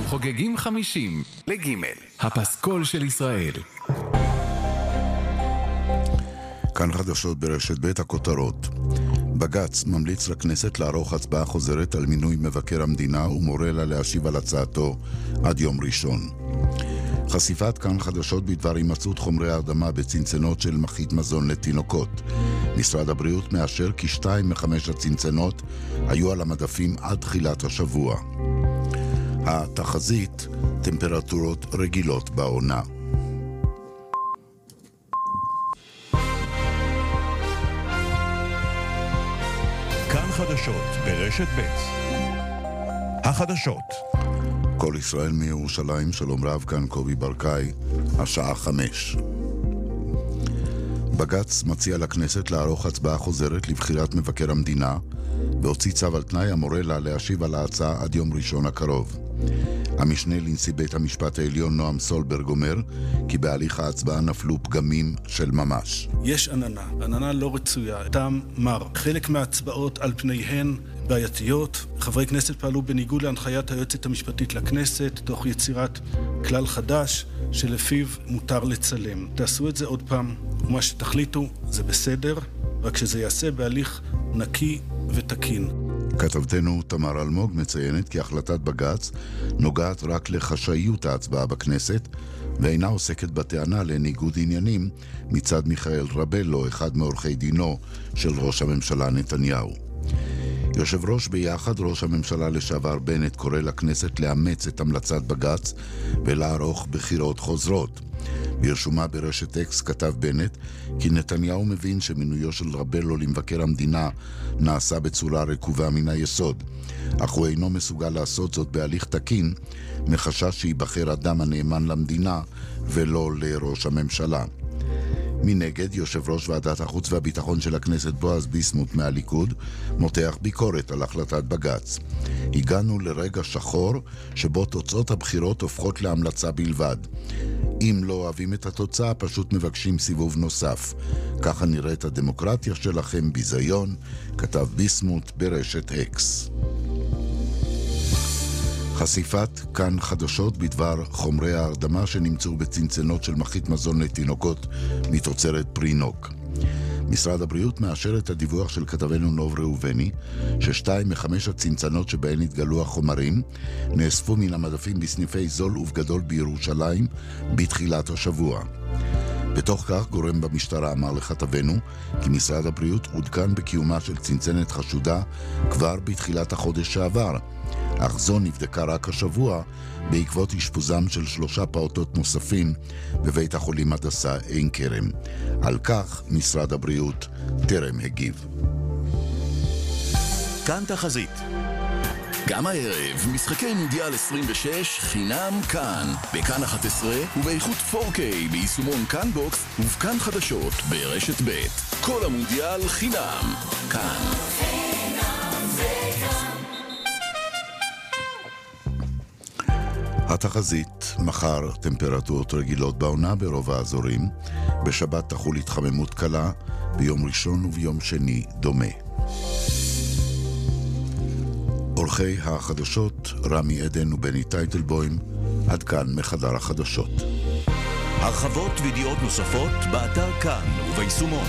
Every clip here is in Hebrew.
חוגגים 50 לג' הפסקול של ישראל. כאן חדשות ברשת בית הכותרות. בג"ץ ממליץ לכנסת לערוך הצבעה חוזרת על מינוי מבקר המדינה ומורה לה להשיב על הצעתו עד יום ראשון. חשיפת כאן חדשות בדבר הימצאות חומרי הרדמה בצנצנות של מחית מזון לתינוקות. משרד הבריאות מאשר כי 2 מ-5 הצנצנות היו על המדפים עד תחילת השבוע. התחזית, טמפרטורות רגילות בעונה. כאן חדשות ברשת ב' החדשות. כל ישראל מירושלים, שלום רב, כאן קובי ברקאי, השעה 5. בג"ץ מציע לכנסת לערוך הצבעה חוזרת לבחירת מבקר המדינה, והוציא צו על תנאי המורה לה להשיב על ההצעה עד יום ראשון הקרוב. המשנה לנשיא בית המשפט העליון נועם סולברג אומר כי בהליך ההצבעה נפלו פגמים של ממש. יש עננה לא רצויה, טעם מר. חלק מההצבעות על פניהן בעייתיות. חברי כנסת פעלו בניגוד להנחיית היועצת המשפטית לכנסת, תוך יצירת כלל חדש שלפיו מותר לצלם. תעשו את זה עוד פעם, ומה שתחליטו זה בסדר, רק שזה יעשה בהליך נקי ותקין. כתבתנו תמר אלמוג מציינת כי החלטת בג"ץ נוגעת רק לחשאיות ההצבעה בכנסת, ואינה עוסקת בטענה לניגוד עניינים מצד מיכאל רבלו, אחד מעורכי דינו של ראש הממשלה נתניהו. יושב ראש ביחד, ראש הממשלה לשעבר בנט, קורא לכנסת לאמץ את המלצת בג"ץ ולערוך בחירות חוזרות. ברשומה ברשת אקס כתב בנט כי נתניהו מבין שמינויו של רבלו למבקר המדינה נעשה בצורה רקובה מן היסוד, אך הוא אינו מסוגל לעשות זאת בהליך תקין מחשש שיבחר אדם הנאמן למדינה ולא לראש הממשלה. מנגד, יושב ראש ועדת החוץ והביטחון של הכנסת בועז ביסמוט מהליכוד מותח ביקורת על החלטת בג"ץ. הגענו לרגע שחור שבו תוצאות הבחירות הופכות להמלצה בלבד. אם לא אוהבים את התוצאה, פשוט מבקשים סיבוב נוסף. ככה נראית הדמוקרטיה שלכם, ביזיון, כתב ביסמוט ברשת אקס. חשיפת כאן חדשות בדבר חומרי ההרדמה שנמצאו בצנצנות של מחית מזון לתינוקות מתוצרת פרי נוק. משרד הבריאות מאשר את הדיווח של כתבנו נוב ראובני ש2 מ-5 הצנצנות שבהן התגלו החומרים נאספו מן המדפים בסניפי זול ובגדול בירושלים בתחילת השבוע. בתוך כך, גורם במשטרה אמר לכתבנו כי משרד הבריאות עודכן בקיומה של צנצנת חשודה כבר בתחילת החודש שעבר, אך זו נבדקה רק השבוע בעקבות אשפוזם של 3 פעוטות נוספים בבית החולים הדסה עין כרם. על כך משרד הבריאות טרם הגיב. כאן תחזית. גם הערב, משחקי מונדיאל 26 חינם כאן, בכאן 11 ובאיכות 4K ביישומון כאן בוקס ובכאן חדשות ברשת ב'. כל המונדיאל חינם כאן. התחזית, מחר טמפרטורות רגילות בעונה ברוב האזורים, בשבת תחול התחממות קלה, ביום ראשון וביום שני דומה. עורכי החדשות רמי עדן ובני טייטלבוים, עד כאן מחדר החדשות. הרחבות וידיעות נוספות באתר כאן וביישומון.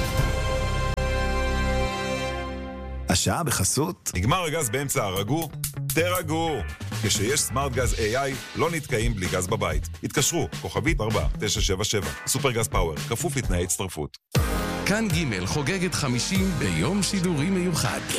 השעה בחסות. נגמר הגז באמצע הרגו? תרגו! כשיש סמארט גז AI לא נתקעים בלי גז בבית. התקשרו, כוכבית 4977. סופר גז פאוור, כפוף לתנאי הצטרפות. כאן ג' חוגגת 50 ביום שידורי מיוחד.